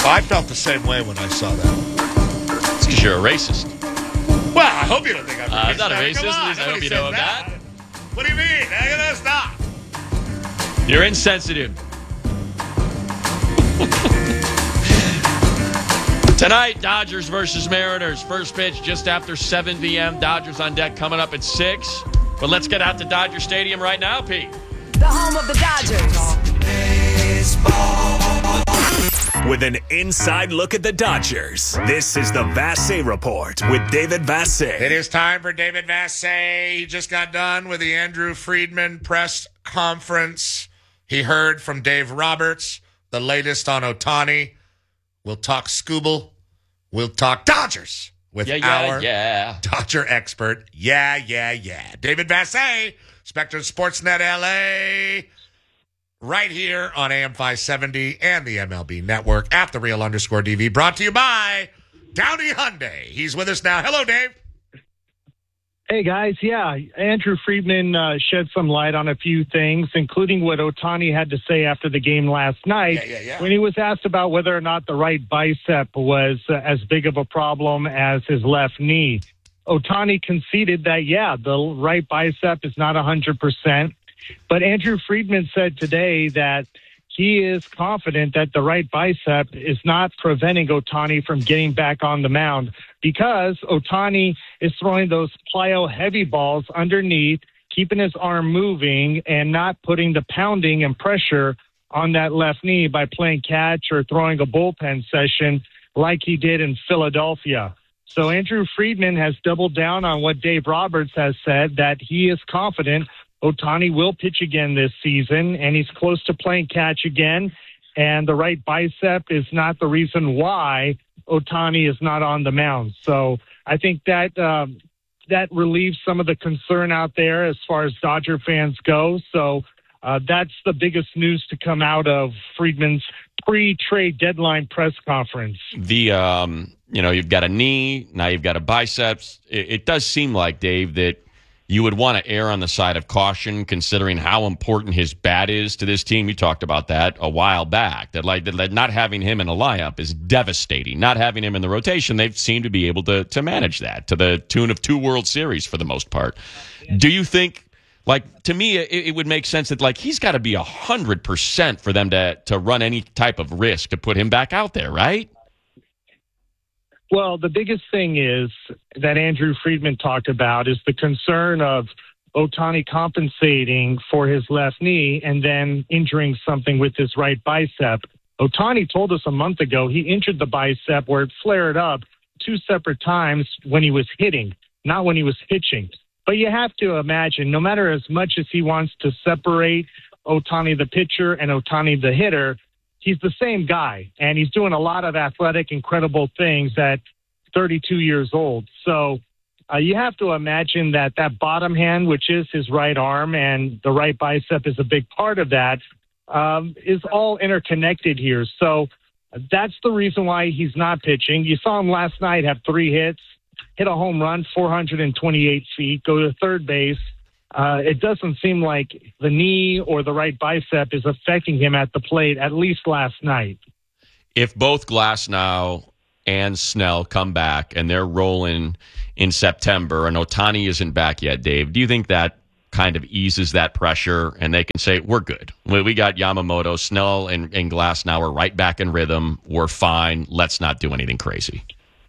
I felt the same way when I saw that. It's because you're a racist. Well, I hope you don't think I'm racist. I'm not a racist. Come on, I hope you know I'm not. What do you mean? That's not. You're insensitive. Tonight, Dodgers versus Mariners. First pitch just after 7 p.m. Dodgers on deck coming up at 6. But let's get out to Dodger Stadium right now, Pete. The home of the Dodgers. With an inside look at the Dodgers, this is the Vassay Report with David Vassay. It is time for David Vassay. He just got done with the Andrew Friedman press conference. He heard from Dave Roberts, the latest on Ohtani. We'll talk Scooble. We'll talk Dodgers with our Dodger expert. Yeah. David Vassay, Spectrum Sportsnet LA. Right here on AM 570 and the MLB Network at the Real_DV. Brought to you by Downey Hyundai. He's with us now. Hello, Dave. Hey, guys. Yeah, Andrew Friedman shed some light on a few things, including what Ohtani had to say after the game last night when he was asked about whether or not the right bicep was as big of a problem as his left knee. Ohtani conceded that, the right bicep is not 100%. But Andrew Friedman said today that he is confident that the right bicep is not preventing Ohtani from getting back on the mound because Ohtani is throwing those plyo heavy balls underneath, keeping his arm moving and not putting the pounding and pressure on that left knee by playing catch or throwing a bullpen session like he did in Philadelphia. So Andrew Friedman has doubled down on what Dave Roberts has said, that he is confident Ohtani will pitch again this season, and he's close to playing catch again. And the right bicep is not the reason why Ohtani is not on the mound. So I think that that relieves some of the concern out there as far as Dodger fans go. So that's the biggest news to come out of Friedman's pre-trade deadline press conference. You've got a knee, now you've got a biceps. It does seem like, Dave, that you would want to err on the side of caution considering how important his bat is to this team. You talked about that a while back, that not having him in a lineup is devastating. Not having him in the rotation, they've seemed to be able to manage that to the tune of 2 World Series for the most part. Do you think, to me, it would make sense that, he's got to be 100% for them to run any type of risk to put him back out there, right? Well, the biggest thing is that Andrew Friedman talked about is the concern of Ohtani compensating for his left knee and then injuring something with his right bicep. Ohtani told us a month ago he injured the bicep where it flared up 2 separate times when he was hitting, not when he was pitching. But you have to imagine, no matter as much as he wants to separate Ohtani the pitcher and Ohtani the hitter, he's the same guy, and he's doing a lot of athletic, incredible things at 32 years old. So you have to imagine that bottom hand, which is his right arm, and the right bicep is a big part of that, is all interconnected here. So that's the reason why he's not pitching. You saw him last night have 3 hits, hit a home run, 428 feet, go to third base. It doesn't seem like the knee or the right bicep is affecting him at the plate, at least last night. If both Glasnow and Snell come back and they're rolling in September and Ohtani isn't back yet, Dave, do you think that kind of eases that pressure and they can say, we're good? We got Yamamoto, Snell, and Glasnow are right back in rhythm. We're fine. Let's not do anything crazy.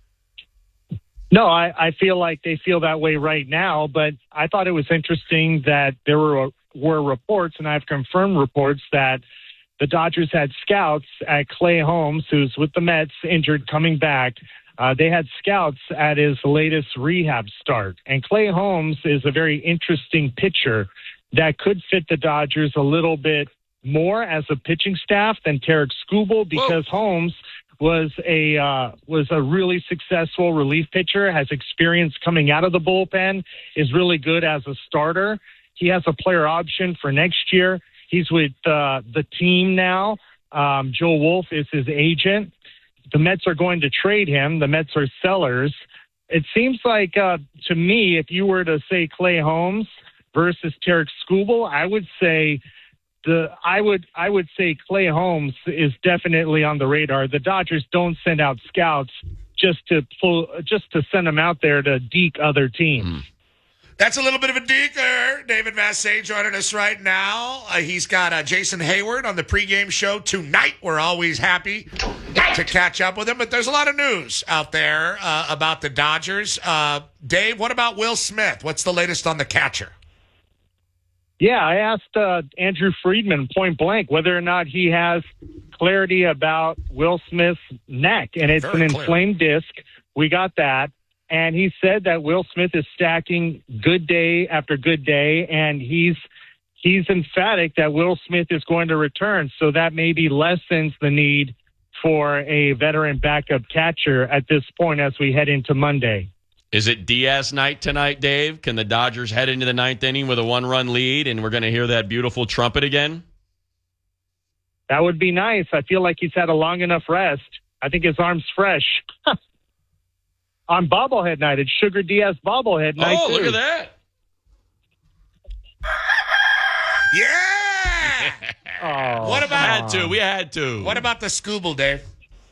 No, I feel like they feel that way right now, but I thought it was interesting that there were reports, and I've confirmed reports, that the Dodgers had scouts at Clay Holmes, who's with the Mets, injured, coming back. They had scouts at his latest rehab start. And Clay Holmes is a very interesting pitcher that could fit the Dodgers a little bit more as a pitching staff than Tarik Skubal, because Holmes was a really successful relief pitcher, has experience coming out of the bullpen, is really good as a starter. He has a player option for next year. He's with the team now. Joe Wolf is his agent. The Mets are going to trade him. The Mets are sellers. It seems like, to me, if you were to say Clay Holmes versus Tarik Skubal, I would say I would say Clay Holmes is definitely on the radar. The Dodgers don't send out scouts just to send them out there to deke other teams. That's a little bit of a deeker. David Vassegh joining us right now. He's got Jason Hayward on the pregame show tonight. We're always happy to catch up with him. But there's a lot of news out there about the Dodgers. Dave, what about Will Smith? What's the latest on the catcher? Yeah, I asked Andrew Friedman point blank whether or not he has clarity about Will Smith's neck, and it's an inflamed disc. We got that. And he said that Will Smith is stacking good day after good day, and he's emphatic that Will Smith is going to return. So that maybe lessens the need for a veteran backup catcher at this point as we head into Monday. Is it Diaz night tonight, Dave? Can the Dodgers head into the ninth inning with a 1-run lead, and we're going to hear that beautiful trumpet again? That would be nice. I feel like he's had a long enough rest. I think his arm's fresh. On bobblehead night, it's Sugar Diaz bobblehead night. Oh, look at that. Yeah! What about we had to. What about the Scooble, Dave?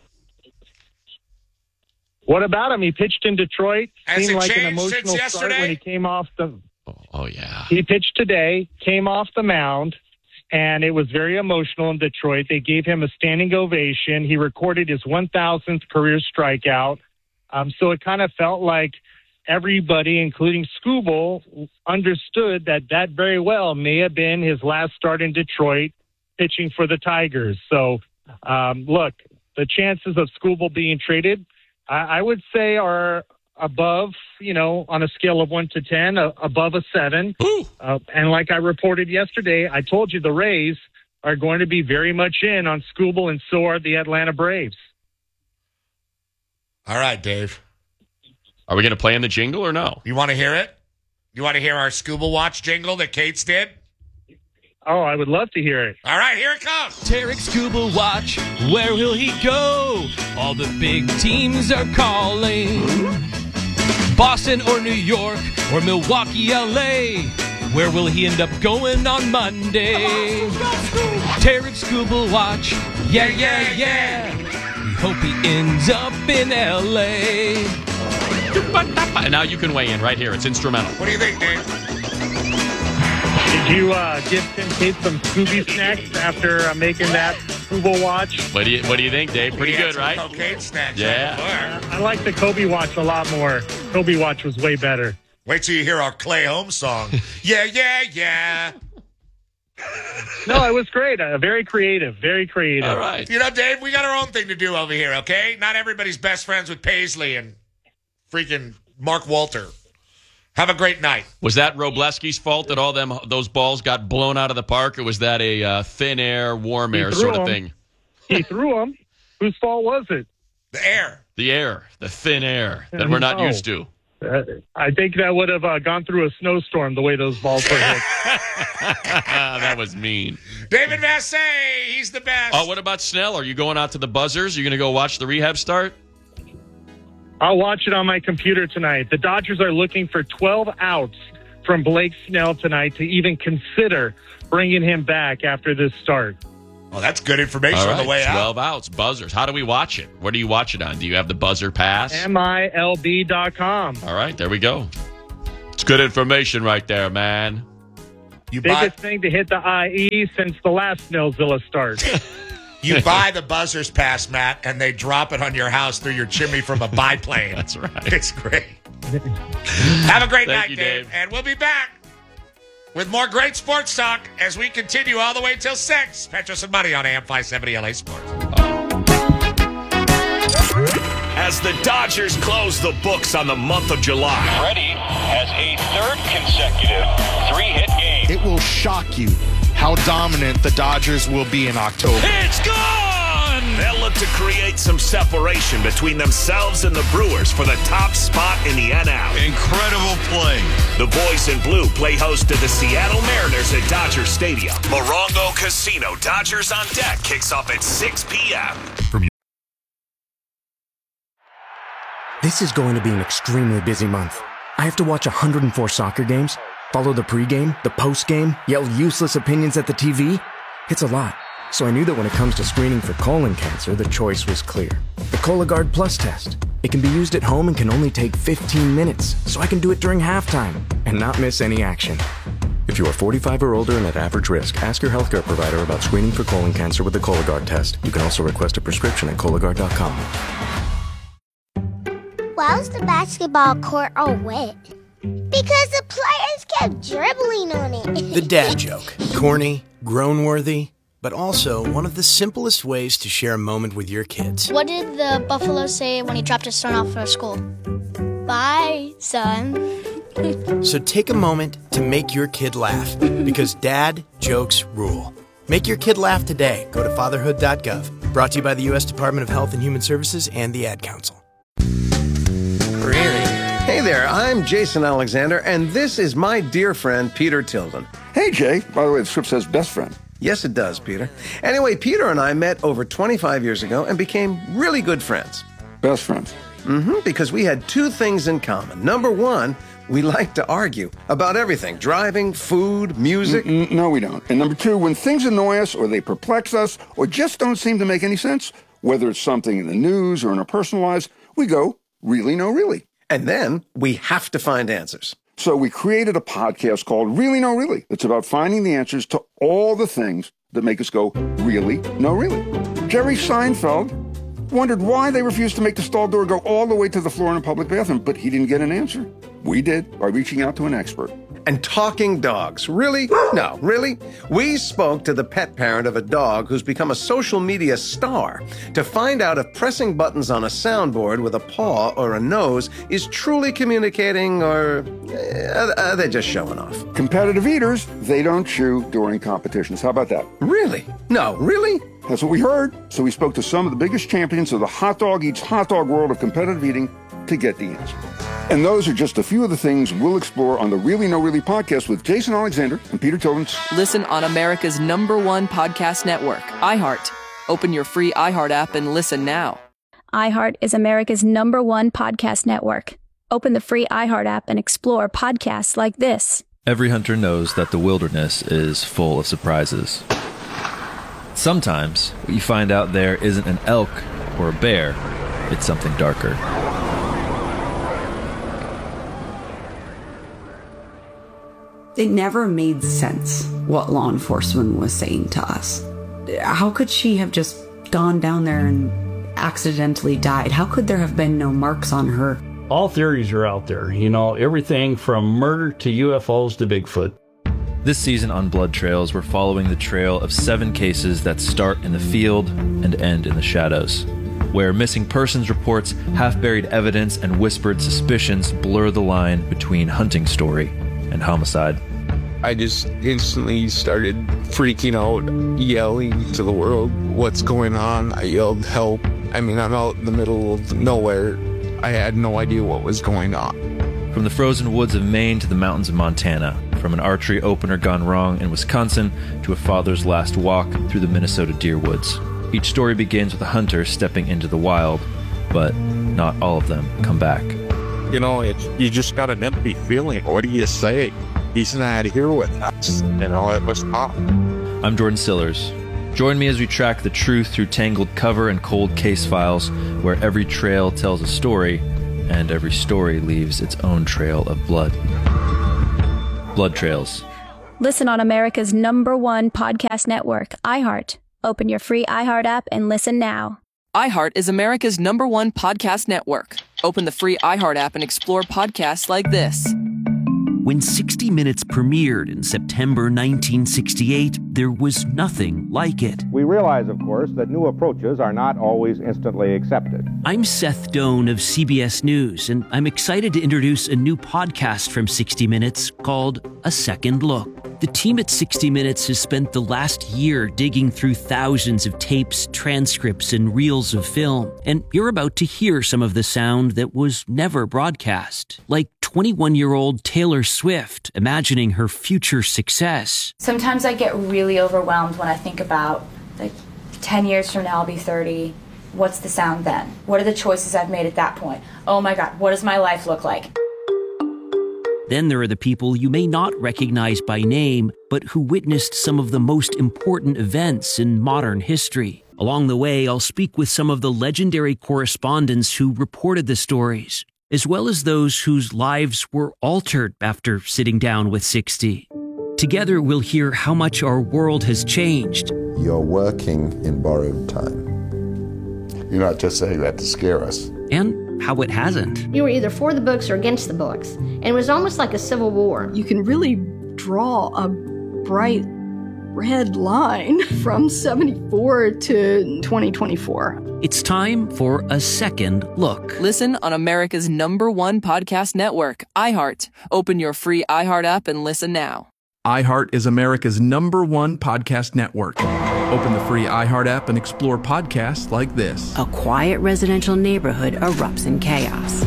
What about him? He pitched in Detroit. Has Seemed it like an changed emotional since start yesterday? when he came off the. Oh yeah. He pitched today, came off the mound, and it was very emotional in Detroit. They gave him a standing ovation. He recorded his 1,000th career strikeout. So it kind of felt like everybody, including Scooble, understood that very well may have been his last start in Detroit pitching for the Tigers. So, look, the chances of Scooble being traded, I would say are above, on a scale of 1 to 10, above a 7. And like I reported yesterday, I told you the Rays are going to be very much in on Scooble, and so are the Atlanta Braves. All right, Dave. Are we going to play in the jingle or no? You want to hear it? You want to hear our Scooble Watch jingle that Kate's did? Oh, I would love to hear it. All right, here it comes. Tarek Scooble Watch, where will he go? All the big teams are calling. Boston or New York or Milwaukee, LA. Where will he end up going on Monday? Tarek Scooble Watch, yeah. We hope he ends up in LA. And now you can weigh in right here. It's instrumental. What do you think, Dave? Did you give Tim Kate some Scooby snacks after making that Scooble Watch? What do you think, Dave? Pretty good, right? Cocaine snacks. Yeah. I like the Kobe Watch a lot more. Kobe Watch was way better. Wait till you hear our Clay Holmes song. Yeah. No, it was great. Very creative. Very creative. All right. Dave, we got our own thing to do over here, okay? Not everybody's best friends with Paisley and freaking Mark Walter. Have a great night. Was that Robleski's fault that all those balls got blown out of the park, or was that a thin air, warm air sort of thing? He threw them. Whose fault was it? The air. The thin air that we're not used to. I think that would have gone through a snowstorm the way those balls were hit. That was mean. David Vassegh, he's the best. Oh, what about Snell? Are you going out to the Buzzers? Are you going to go watch the rehab start? I'll watch it on my computer tonight. The Dodgers are looking for 12 outs from Blake Snell tonight to even consider bringing him back after this start. Oh, that's good information on the way 12 out. outs, Buzzers. How do we watch it? Where do you watch it on? Do you have the Buzzer Pass? MILB.com. All right, there we go. It's good information right there, man. Biggest thing to hit the IE since the last Snellzilla start. You buy the Buzzers Pass, Matt, and they drop it on your house through your chimney from a biplane. That's right. It's great. Have a great night, you, Dave. And we'll be back with more great sports talk as we continue all the way till 6. Petros and Money on AM 570 LA Sports. As the Dodgers close the books on the month of July. Freddie has a third consecutive 3-hit game. It will shock you how dominant the Dodgers will be in October. It's gone! They'll look to create some separation between themselves and the Brewers for the top spot in the NL. Incredible play. The boys in blue play host to the Seattle Mariners at Dodger Stadium. Morongo Casino Dodgers on Deck kicks off at 6 p.m. This is going to be an extremely busy month. I have to watch 104 soccer games, follow the pregame, the postgame, yell useless opinions at the TV, It's a lot. So I knew that when it comes to screening for colon cancer, the choice was clear. The Cologuard Plus test. It can be used at home and can only take 15 minutes, so I can do it during halftime and not miss any action. If you are 45 or older and at average risk, ask your healthcare provider about screening for colon cancer with the Cologuard test. You can also request a prescription at Cologuard.com. Why was the basketball court all wet? Because the players kept dribbling on it. The dad joke. Corny, groan-worthy, but also one of the simplest ways to share a moment with your kids. What did the buffalo say when he dropped his son off at school? Bye, son. So take a moment to make your kid laugh, because dad jokes rule. Make your kid laugh today. Go to fatherhood.gov. Brought to you by the U.S. Department of Health and Human Services and the Ad Council. Really? Hey there, I'm Jason Alexander, and this is my dear friend, Peter Tilden. Hey, Jay. By the way, the script says best friend. Yes, it does, Peter. Anyway, Peter and I met over 25 years ago and became really good friends. Best friends? Because we had two things in common. Number one, we like to argue about everything. Driving, food, music. No, we don't. And number two, when things annoy us or they perplex us or just don't seem to make any sense, whether it's something in the news or in our personal lives, we go, really, no, really. And then we have to find answers. So we created a podcast called Really, No, Really. It's about finding the answers to all the things that make us go, really, no, really. Jerry Seinfeld wondered why they refused to make the stall door go all the way to the floor in a public bathroom, but he didn't get an answer. We did, by reaching out to an expert. And talking dogs. Really? No, really? We spoke to the pet parent of a dog who's become a social media star to find out if pressing buttons on a soundboard with a paw or a nose is truly communicating, or are they just showing off? Competitive eaters, they don't chew during competitions. How about that? Really? No, really? That's what we heard. So we spoke to some of the biggest champions of the hot dog eats hot dog world of competitive eating to get the answer. And those are just a few of the things we'll explore on the Really No Really podcast with Jason Alexander and Peter Tilden. Listen on America's #1 podcast network, iHeart. Open your free iHeart app and listen now. iHeart is America's #1 podcast network. Open the free iHeart app and explore podcasts like this. Every hunter knows that the wilderness is full of surprises. Sometimes what you find out there isn't an elk or a bear, it's something darker. It never made sense what law enforcement was saying to us. How could she have just gone down there and accidentally died? How could there have been no marks on her? All theories are out there, everything from murder to UFOs to Bigfoot. This season on Blood Trails, we're following the trail of 7 cases that start in the field and end in the shadows, where missing persons reports, half-buried evidence, and whispered suspicions blur the line between hunting story and homicide. I just instantly started freaking out, yelling to the world, "What's going on?" I yelled, "Help." I'm out in the middle of nowhere. I had no idea what was going on. From the frozen woods of Maine to the mountains of Montana, from an archery opener gone wrong in Wisconsin to a father's last walk through the Minnesota deer woods. Each story begins with a hunter stepping into the wild, but not all of them come back. You just got an empty feeling. What do you say? He's not here with us. It was tough. I'm Jordan Sillers. Join me as we track the truth through tangled cover and cold case files, where every trail tells a story, and every story leaves its own trail of blood. Blood Trails. Listen on America's #1 podcast network, iHeart. Open your free iHeart app and listen now. iHeart is America's #1 podcast network. Open the free iHeart app and explore podcasts like this. When 60 Minutes premiered in September 1968, there was nothing like it. We realize, of course, that new approaches are not always instantly accepted. I'm Seth Doan of CBS News, and I'm excited to introduce a new podcast from 60 Minutes called A Second Look. The team at 60 Minutes has spent the last year digging through thousands of tapes, transcripts, and reels of film, and you're about to hear some of the sound that was never broadcast, like 21-year-old Taylor Swift imagining her future success. Sometimes I get really overwhelmed when I think about, 10 years from now I'll be 30. What's the sound then? What are the choices I've made at that point? Oh my God, what does my life look like? Then there are the people you may not recognize by name, but who witnessed some of the most important events in modern history. Along the way, I'll speak with some of the legendary correspondents who reported the stories, as well as those whose lives were altered after sitting down with 60. Together, we'll hear how much our world has changed. You're working in borrowed time. You're not just saying that to scare us. And how it hasn't. You were either for the books or against the books. And it was almost like a civil war. You can really draw a bright red line from 74 to 2024. It's time for a second look. Listen on America's #1 podcast network, iHeart. Open your free iHeart app and listen now. iHeart is America's #1 podcast network. Open the free iHeart app and explore podcasts like this. A quiet residential neighborhood erupts in chaos.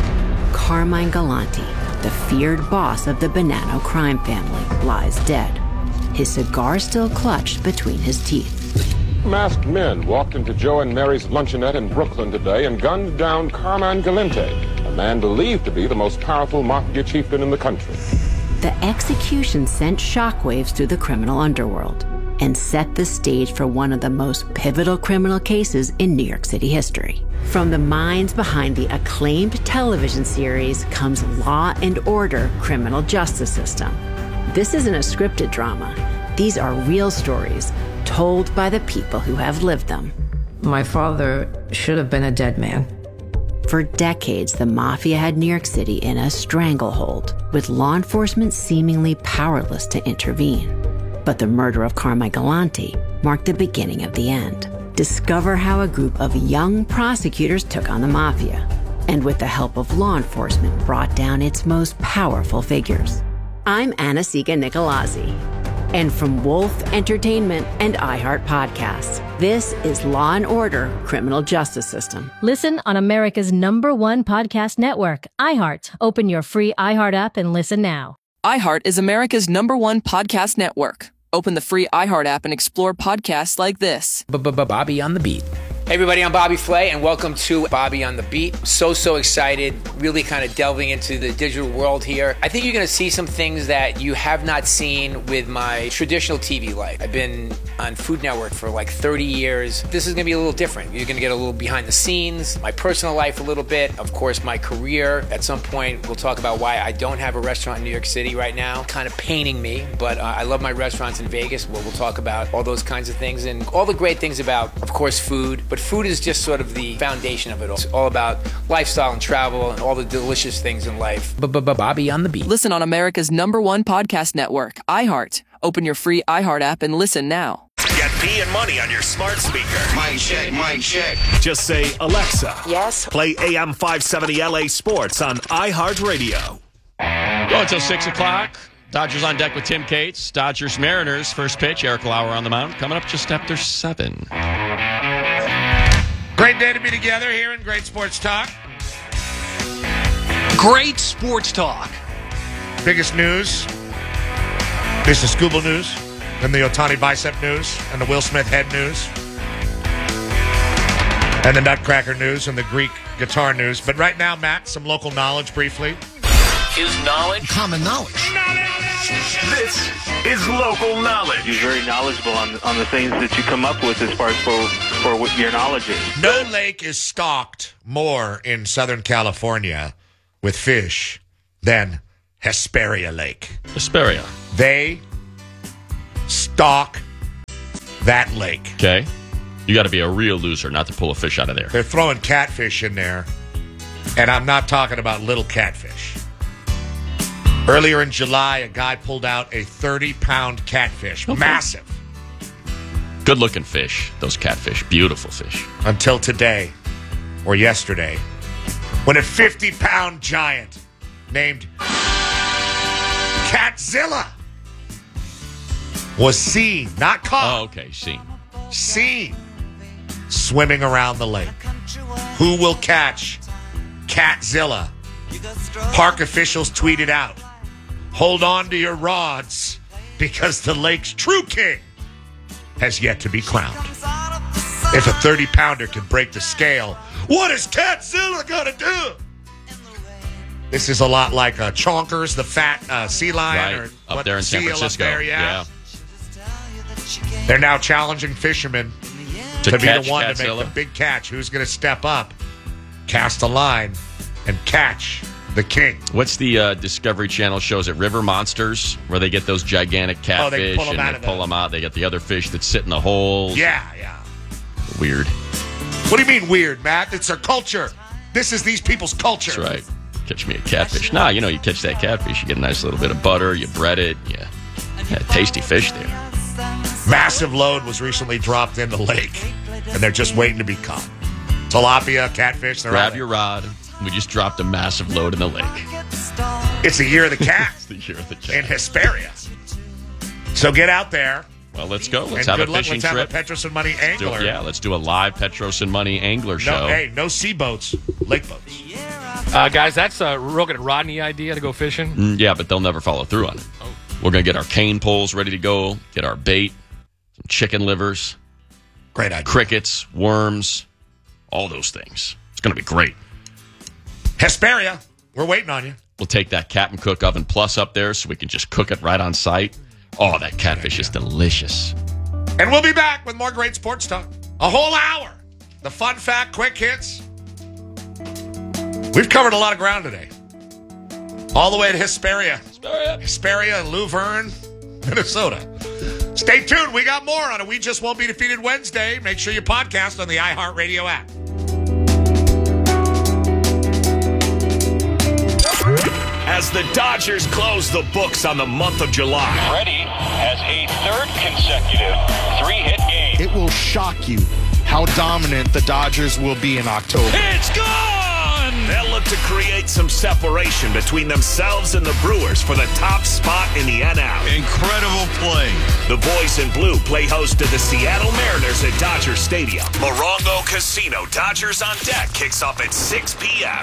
Carmine Galante, the feared boss of the Bonanno crime family, lies dead, his cigar still clutched between his teeth. Masked men walked into Joe and Mary's luncheonette in Brooklyn today and gunned down Carmine Galante, a man believed to be the most powerful mafia chieftain in the country. The execution sent shockwaves through the criminal underworld and set the stage for one of the most pivotal criminal cases in New York City history. From the minds behind the acclaimed television series comes Law and Order: Criminal Justice System. This isn't a scripted drama. These are real stories told by the people who have lived them. My father should have been a dead man. For decades, the mafia had New York City in a stranglehold, with law enforcement seemingly powerless to intervene. But the murder of Carmine Galante marked the beginning of the end. Discover how a group of young prosecutors took on the mafia, and with the help of law enforcement, brought down its most powerful figures. I'm Anna-Sigga Nicolazzi, and from Wolf Entertainment and iHeart Podcasts, this is Law and Order: Criminal Justice System. Listen on America's #1 podcast network, iHeart. Open your free iHeart app and listen now. iHeart is America's #1 podcast network. Open the free iHeart app and explore podcasts like this. Bobby on the Beat. Hey everybody, I'm Bobby Flay, and welcome to Bobby on the Beat. So excited, really kind of delving into the digital world here. I think you're going to see some things that you have not seen with my traditional TV life. I've been on Food Network for like 30 years. This is going to be a little different. You're going to get a little behind the scenes, my personal life a little bit, of course my career. At some point, we'll talk about why I don't have a restaurant in New York City right now. Kind of paining me, but I love my restaurants in Vegas. We'll talk about all those kinds of things and all the great things about, of course, food. But food is just sort of the foundation of it all. It's all about lifestyle and travel and all the delicious things in life. Bobby on the Beat. Listen on America's #1 podcast network, iHeart. Open your free iHeart app and listen now. Get P and Money on your smart speaker. Mic check. Just say, Alexa. Yes. Play AM 570 LA Sports on iHeartRadio. Go until 6 o'clock. Dodgers on deck with Tim Cates. Dodgers Mariners first pitch. Eric Lauer on the mound. Coming up just after 7. Great day to be together here in Great Sports Talk. Great Sports Talk. Biggest news is the Scooble news, and the Ohtani bicep news, and the Will Smith head news, and the Nutcracker news, and the Greek guitar news. But right now, Matt, some local knowledge briefly. Is knowledge common knowledge? This is local knowledge. You're very knowledgeable on the things that you come up with as far as for what your knowledge is. No lake is stocked more in Southern California with fish than Hesperia Lake. Hesperia. They stock that lake. Okay. You got to be a real loser not to pull a fish out of there. They're throwing catfish in there, and I'm not talking about little catfish. Earlier in July, a guy pulled out a 30-pound catfish. Okay. Massive. Good-looking fish, those catfish. Beautiful fish. Until today, or yesterday, when a 50-pound giant named Catzilla was seen, not caught. Oh, okay, seen, swimming around the lake. Who will catch Catzilla? Park officials tweeted out, "Hold on to your rods because the lake's true king has yet to be crowned." If a 30-pounder can break the scale, what is Catzilla going to do? This is a lot like Chonkers, the fat sea lion. Right, up there in San Francisco. There, yeah. They're now challenging fishermen to be the one to make the big catch. Who's going to step up, cast a line, and catch the king? What's the Discovery Channel shows at River Monsters, where they get those gigantic catfish and they pull them out? They get the other fish that sit in the holes. Yeah. Weird. What do you mean weird, Matt? It's their culture. This is these people's culture. That's right. Catch me a catfish. Nah, you catch that catfish, you get a nice little bit of butter, you bread it, yeah, tasty fish there. Massive load was recently dropped in the lake, and they're just waiting to be caught. Tilapia, catfish, they're Grab your rod. We just dropped a massive load in the lake. It's the year of the cat. It's the year of the cat. In Hesperia. So get out there. Well, let's go. Let's have a fishing trip. Let's have a Petros and Money angler. Let's do a live Petros and Money angler show. No sea boats, lake boats. Guys, that's a Rogan and Rodney idea to go fishing. Yeah, but they'll never follow through on it. Oh. We're going to get our cane poles ready to go, get our bait, some chicken livers. Great idea. Crickets, worms, all those things. It's going to be great. Hesperia, we're waiting on you. We'll take that Captain Cook Oven Plus up there so we can just cook it right on site. Oh, that catfish is delicious. And we'll be back with more great sports talk. A whole hour. The fun fact, quick hits. We've covered a lot of ground today. All the way to Hesperia. Hesperia and Luverne, Minnesota. Stay tuned. We got more on it. We Just Won't Be Defeated Wednesday. Make sure you podcast on the iHeartRadio app. As the Dodgers close the books on the month of July. Freddie has a third consecutive 3-hit game. It will shock you how dominant the Dodgers will be in October. It's gone! They'll look to create some separation between themselves and the Brewers for the top spot in the NL. Incredible play. The boys in blue play host to the Seattle Mariners at Dodger Stadium. Morongo Casino Dodgers on Deck kicks off at 6 p.m.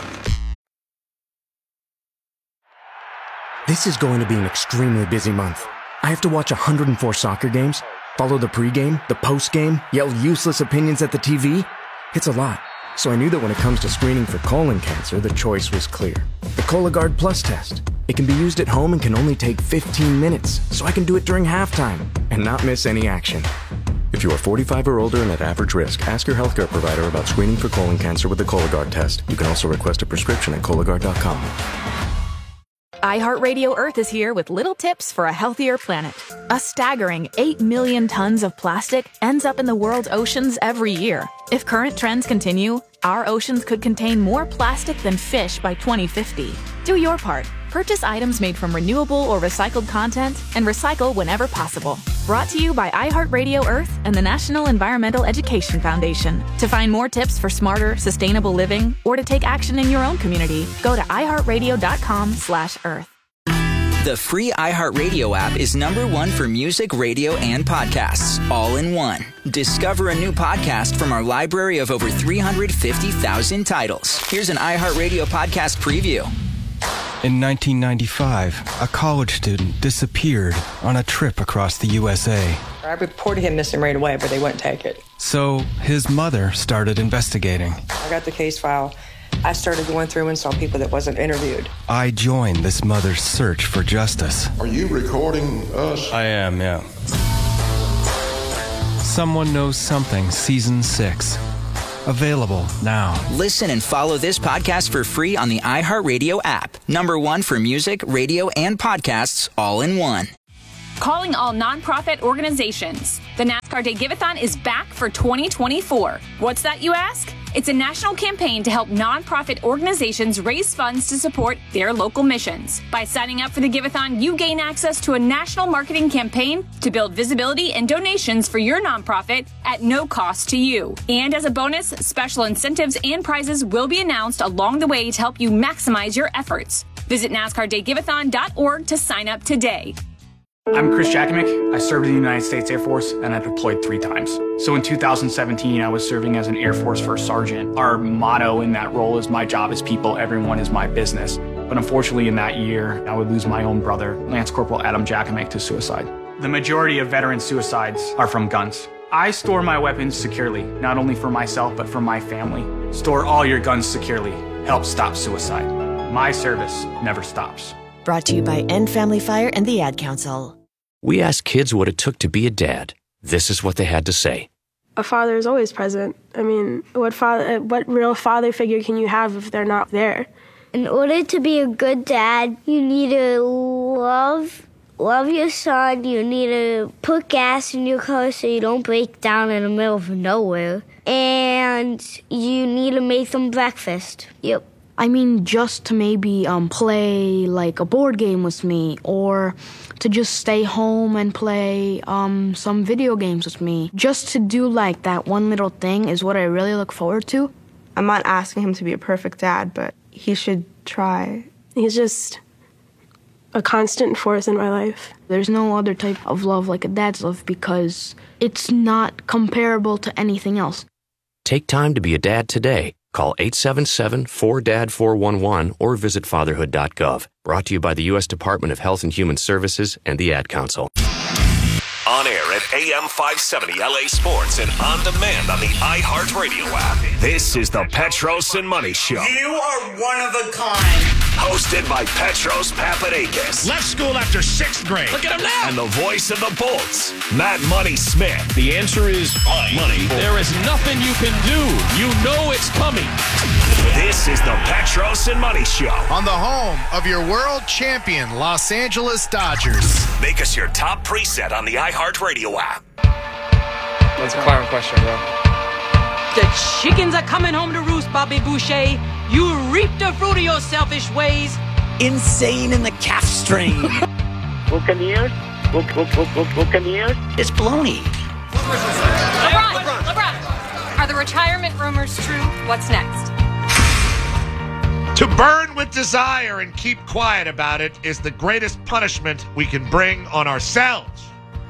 This is going to be an extremely busy month. I have to watch 104 soccer games, follow the pregame, the postgame, yell useless opinions at the TV. It's a lot. So I knew that when it comes to screening for colon cancer, the choice was clear. The Cologuard Plus test. It can be used at home and can only take 15 minutes, so I can do it during halftime and not miss any action. If you are 45 or older and at average risk, ask your healthcare provider about screening for colon cancer with the Cologuard test. You can also request a prescription at Cologuard.com. iHeartRadio Earth is here with little tips for a healthier planet. A staggering 8 million tons of plastic ends up in the world's oceans every year. If current trends continue, our oceans could contain more plastic than fish by 2050. Do your part. Purchase items made from renewable or recycled content and recycle whenever possible. Brought to you by iHeartRadio Earth and the National Environmental Education Foundation. To find more tips for smarter, sustainable living or to take action in your own community, go to iHeartRadio.com/Earth. The free iHeartRadio app is #1 for music, radio, and podcasts, all in one. Discover a new podcast from our library of over 350,000 titles. Here's an iHeartRadio podcast preview. In 1995, a college student disappeared on a trip across the USA. I reported him missing right away, but they wouldn't take it. So his mother started investigating. I got the case file. I started going through and saw people that wasn't interviewed. I joined this mother's search for justice. Are you recording us? I am, yeah. Someone Knows Something, Season 6. Available now. Listen and follow this podcast for free on the iHeartRadio app. #1 for music, radio, and podcasts, all in one. Calling all nonprofit organizations. The NASCAR Day Giveathon is back for 2024. What's that, you ask? It's a national campaign to help nonprofit organizations raise funds to support their local missions. By signing up for the Giveathon, you gain access to a national marketing campaign to build visibility and donations for your nonprofit at no cost to you. And as a bonus, special incentives and prizes will be announced along the way to help you maximize your efforts. Visit NASCARDayGiveathon.org to sign up today. I'm Chris Jakimick. I served in the United States Air Force and I deployed 3 times. So in 2017, I was serving as an Air Force First Sergeant. Our motto in that role is "My job is people, everyone is my business." But unfortunately in that year, I would lose my own brother, Lance Corporal Adam Jakimick, to suicide. The majority of veteran suicides are from guns. I store my weapons securely, not only for myself, but for my family. Store all your guns securely. Help stop suicide. My service never stops. Brought to you by End Family Fire and the Ad Council. We asked kids what it took to be a dad. This is what they had to say. A father is always present. I mean, what real father figure can you have if they're not there? In order to be a good dad, you need to love your son. You need to put gas in your car so you don't break down in the middle of nowhere. And you need to make them breakfast. Yep. I mean, just to maybe play like a board game with me, or to just stay home and play some video games with me. Just to do like that one little thing is what I really look forward to. I'm not asking him to be a perfect dad, but he should try. He's just a constant force in my life. There's no other type of love like a dad's love because it's not comparable to anything else. Take time to be a dad today. Call 877-4DAD-411 or visit fatherhood.gov. Brought to you by the U.S. Department of Health and Human Services and the Ad Council. On air at AM 570 LA Sports and on demand on the iHeartRadio app. This is the Petros and Money Show. You are one of a kind. Hosted by Petros Papadakis. Left school after 6th grade. Look at him now. And the voice of the Bolts, Matt Money Smith. The answer is money. There is nothing you can do. You know it's coming. This is the Petros and Money Show. On the home of your world champion, Los Angeles Dodgers. Make us your top preset on the iHeartRadio app. That's a clown question, bro. The chickens are coming home to roost, Bobby Boucher. You reap the fruit of your selfish ways. Insane in the calf strain. Buccaneers? Buccaneers? It's baloney. LeBron, are the retirement rumors true? What's next? To burn with desire and keep quiet about it is the greatest punishment we can bring on ourselves.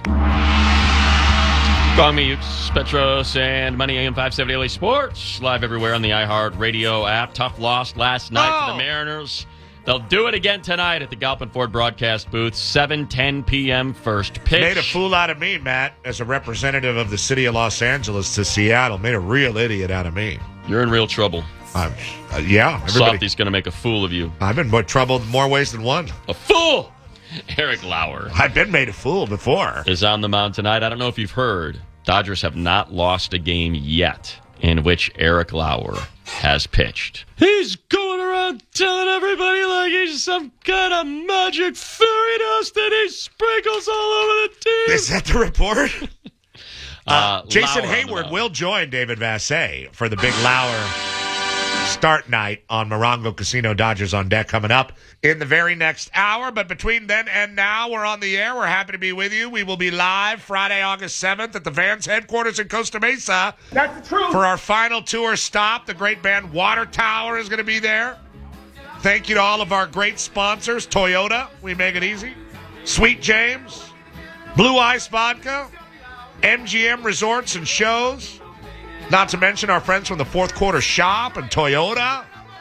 Call me, Ukes, Petros, and Money AM 570 LA Sports. Live everywhere on the iHeartRadio app. Tough loss last night for the Mariners. They'll do it again tonight at the Galpin Ford broadcast booth, 7:10 p.m. first pitch. Made a fool out of me, Matt, as a representative of the city of Los Angeles to Seattle. Made a real idiot out of me. You're in real trouble. Yeah. Softy's going to make a fool of you. I've been in trouble in more ways than one. A fool! Eric Lauer. I've been made a fool before. Is on the mound tonight. I don't know if you've heard, Dodgers have not lost a game yet in which Eric Lauer has pitched. He's going around telling everybody like he's some kind of magic fairy dust that he sprinkles all over the team. Is that the report? Jason Lauer Hayward will join David Vassegh for the big Lauer start night on Morongo Casino. Dodgers on deck coming up in the very next hour. But between then and now, we're on the air. We're happy to be with you. We will be live Friday, August 7th at the Vans headquarters in Costa Mesa. That's the truth. For our final tour stop. The great band Water Tower is going to be there. Thank you to all of our great sponsors. Toyota, we make it easy. Sweet James, Blue Ice Vodka, MGM Resorts and Shows. Not to mention our friends from the Fourth Quarter Shop and Toyota.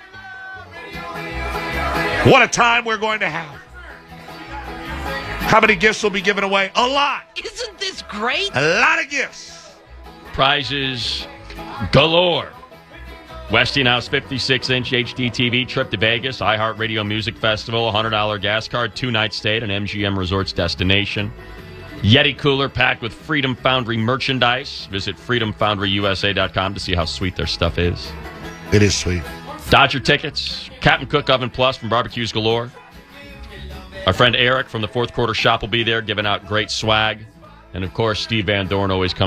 What a time we're going to have. How many gifts will be given away? A lot. Isn't this great? A lot of gifts. Prizes galore. Westinghouse 56-inch HD TV, trip to Vegas, iHeartRadio Music Festival, $100 gas card, 2-night stay at an MGM Resorts destination. Yeti cooler packed with Freedom Foundry merchandise. Visit freedomfoundryusa.com to see how sweet their stuff is. It is sweet. Dodger tickets, Captain Cook Oven Plus from Barbecues Galore. Our friend Eric from the Fourth Quarter Shop will be there giving out great swag. And, of course, Steve Van Dorn always comes